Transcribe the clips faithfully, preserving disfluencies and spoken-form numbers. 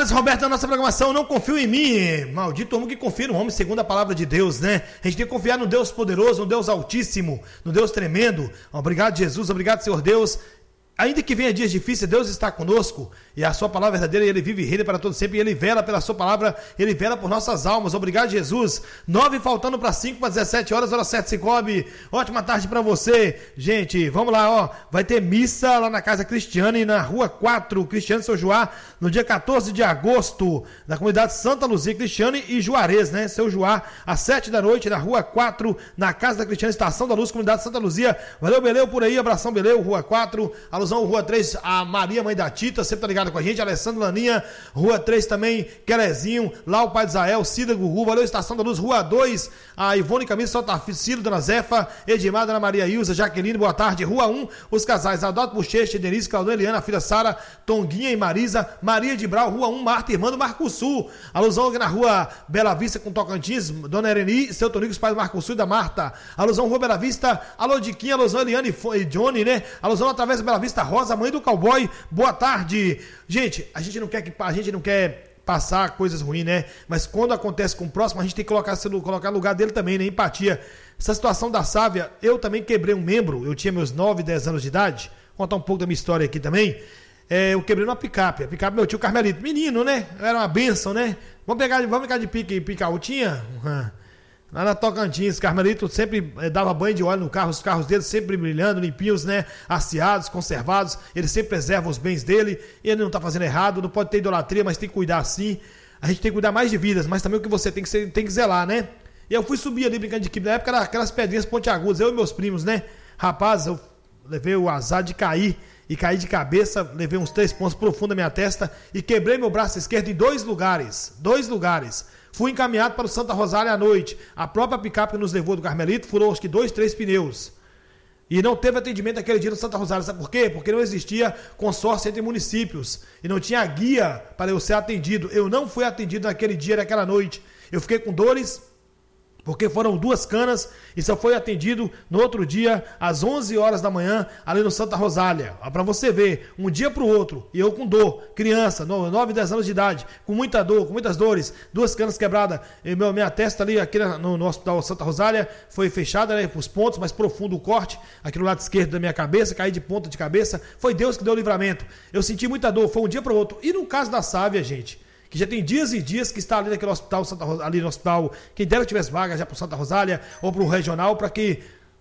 Thales Roberto, na nossa programação, não confio em mim. Maldito homem que confia no homem, segundo a palavra de Deus, né? A gente tem que confiar no Deus poderoso, no Deus altíssimo, no Deus tremendo. Obrigado, Jesus, obrigado, Senhor Deus. Ainda que venha dias difíceis, Deus está conosco, e a sua palavra verdadeira, ele vive e reina para todo sempre, e ele vela pela sua palavra, ele vela por nossas almas. Obrigado, Jesus. Nove faltando para cinco, para dezessete horas, hora sete, Cicobi. Ótima tarde para você. Gente, vamos lá, ó, vai ter missa lá na Casa Cristiane, na Rua quatro, Cristiane Seu Joá, no dia quatorze de agosto, na comunidade Santa Luzia, Cristiane e Juarez, né? Seu Joá, às sete da noite, na Rua quatro, na Casa da Cristiane, Estação da Luz, comunidade Santa Luzia. Valeu, Beleu, por aí, abração, Beleu, Rua quatro, alusão Rua três, a Maria, mãe da Tita, sempre tá ligada com a gente, Alessandro Laninha, Rua três também, Querezinho, lá o Pai de Israel, Cida Gugu, valeu, Estação da Luz, Rua dois, a Ivone Camisa, Sotafilo, Dona Zefa, Edmar, Dona Maria Ilza, Jaqueline, boa tarde, Rua um, os casais Adalto Bochecha, Denise, Claudão, Eliana, a filha Sara, Tonguinha e Marisa, Maria de Brau, Rua um, Marta, irmã do Marco Sul, alusão na Rua Bela Vista com Tocantins, Dona Ereni, seu Tonico, os pais do Marco Sul e da Marta, alusão Rua Bela Vista, alô Diquinha, alusão Eliane e Johnny, né, alusão através da Bela Vista Rosa, mãe do cowboy, boa tarde. Gente, a gente não quer que a gente não quer passar coisas ruins, né? Mas quando acontece com o próximo, a gente tem que colocar, colocar no lugar dele também, né? Empatia. Essa situação da Sávia, eu também quebrei um membro, eu tinha meus nove, dez anos de idade. Vou contar um pouco da minha história aqui também. É, eu quebrei uma picape, a picape meu tio Carmelito, menino, né? Era uma bênção, né? Vamos pegar, vamos pegar de pique, picaútinha? Uhum. Lá na Tocantins, Carmelito sempre eh, dava banho de óleo no carro, os carros dele sempre brilhando, limpinhos, né? Asseados, conservados. Ele sempre preserva os bens dele. Ele não está fazendo errado, não pode ter idolatria, mas tem que cuidar sim. A gente tem que cuidar mais de vidas, mas também o que você tem que, ser, tem que zelar, né? E eu fui subir ali brincando de equipe. Na época era aquelas pedrinhas pontiagudas, eu e meus primos, né? Rapaz, eu levei o azar de cair e caí de cabeça, levei uns três pontos profundos na minha testa e quebrei meu braço esquerdo em dois lugares. Dois lugares. Fui encaminhado para o Santa Rosália à noite. A própria picape que nos levou do Carmelito furou acho que dois, três pneus. E não teve atendimento aquele dia no Santa Rosália. Sabe por quê? Porque não existia consórcio entre municípios. E não tinha guia para eu ser atendido. Eu não fui atendido naquele dia, naquela noite. Eu fiquei com dores, porque foram duas canas e só foi atendido no outro dia, às onze horas da manhã, ali no Santa Rosália. Para você ver, um dia para o outro, e eu com dor, criança, nove, dez anos de idade, com muita dor, com muitas dores, duas canas quebradas, e meu, minha testa ali, aqui no, no Hospital Santa Rosália, foi fechada, né, os pontos, mas profundo o corte, aqui no lado esquerdo da minha cabeça, caí de ponta de cabeça, foi Deus que deu o livramento. Eu senti muita dor, foi um dia para o outro. E no caso da Sávia, gente, que já tem dias e dias que está ali naquele hospital, Santa Ros... ali no hospital, quem dera tivesse vaga já para o Santa Rosália ou para o regional, para que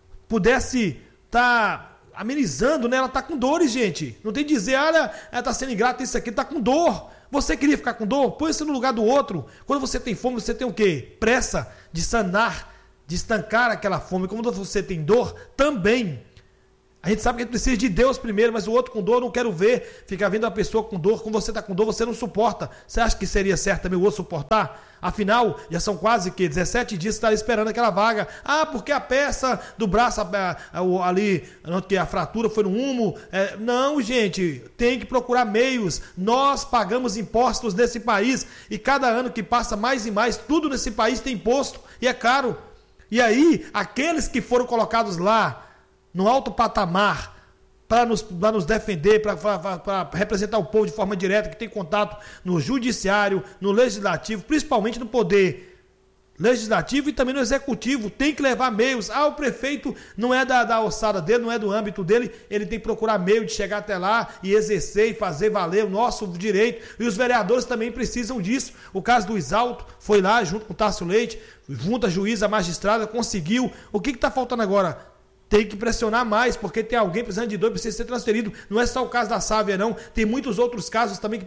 pudesse estar tá amenizando, né? Ela está com dores, gente. Não tem que dizer, olha, ela está sendo ingrata, isso aqui está com dor. Você queria ficar com dor? Põe isso no lugar do outro. Quando você tem fome, você tem o quê? Pressa de sanar, de estancar aquela fome. Quando você tem dor, também. A gente sabe que a gente precisa de Deus primeiro, mas o outro com dor, não quero ver. Ficar vendo a pessoa com dor, quando você está com dor, você não suporta. Você acha que seria certo também o outro suportar? Afinal, já são quase que dezessete dias que está esperando aquela vaga. Ah, porque a peça do braço a, a, ali, que a fratura foi no humo. É, não, gente, tem que procurar meios. Nós pagamos impostos nesse país e cada ano que passa mais e mais, tudo nesse país tem imposto e é caro. E aí, aqueles que foram colocados lá, no alto patamar, para nos, para nos defender, para representar o povo de forma direta, que tem contato no judiciário, no legislativo, principalmente no poder legislativo e também no executivo, tem que levar meios. Ah, o prefeito não é da, da alçada dele, não é do âmbito dele, ele tem que procurar meio de chegar até lá e exercer e fazer valer o nosso direito, e os vereadores também precisam disso. O caso do Isalto foi lá junto com o Tássio Leite, junto a juíza, a magistrada, conseguiu. O que está faltando agora? Tem que pressionar mais, porque tem alguém precisando de dor, precisa ser transferido. Não é só o caso da Sávia, não. Tem muitos outros casos também que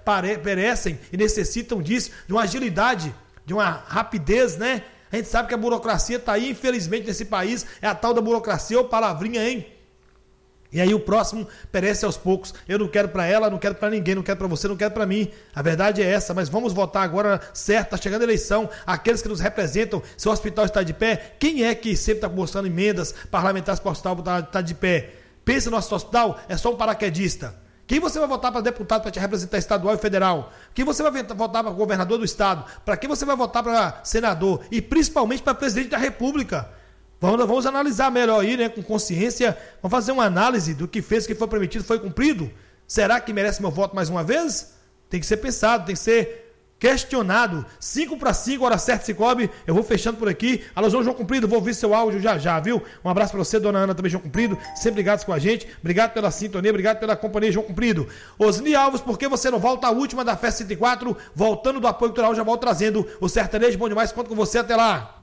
perecem e necessitam disso, de uma agilidade, de uma rapidez, né? A gente sabe que a burocracia está aí, infelizmente, nesse país. É a tal da burocracia, ou palavrinha, hein? E aí o próximo perece aos poucos. Eu não quero para ela, não quero para ninguém, não quero para você, não quero para mim. A verdade é essa, mas vamos votar agora certo, está chegando a eleição. Aqueles que nos representam, se o hospital está de pé, quem é que sempre está mostrando emendas parlamentares para o hospital estar tá de pé? Pensa no nosso hospital, é só um paraquedista. Quem você vai votar para deputado para te representar estadual e federal? Quem você vai votar para governador do estado? Para quem você vai votar para senador? E principalmente para presidente da república? Vamos, vamos analisar melhor aí, né, com consciência. Vamos fazer uma análise do que fez, o que foi prometido, foi cumprido. Será que merece meu voto mais uma vez? Tem que ser pensado, tem que ser questionado. cinco para cinco, hora certa, Cicobi. Eu vou fechando por aqui. Alô, João Cumprido, vou ouvir seu áudio já já, viu? Um abraço para você, dona Ana, também, João Cumprido. Sempre ligados com a gente. Obrigado pela sintonia, obrigado pela companhia, João Cumprido. Osni Alves, por que você não volta? A última da Festa cento e quatro, voltando do apoio cultural, já volto trazendo o sertanejo bom demais. Conto com você, até lá.